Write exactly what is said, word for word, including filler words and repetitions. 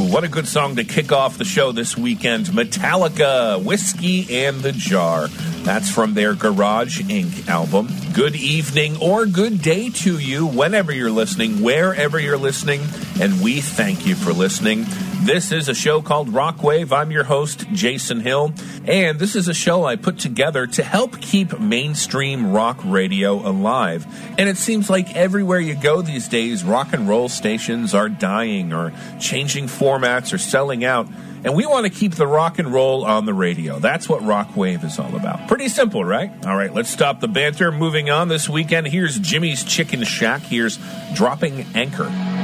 what a good song to kick off the show this weekend. Metallica, Whiskey and the Jar. That's from their Garage Incorporated album. Good evening or good day to you, whenever you're listening, wherever you're listening, and we thank you for listening. This is a show called Rockwave. I'm your host, Jason Hill, and this is a show I put together to help keep mainstream rock radio alive. And it seems like everywhere you go these days, rock and roll stations are dying or changing formats or selling out. And we want to keep the rock and roll on the radio. That's what Rockwave is all about. Pretty simple, right? All right, let's stop the banter. Moving on this weekend, here's Jimmy's Chicken Shack. Here's Dropping Anchor.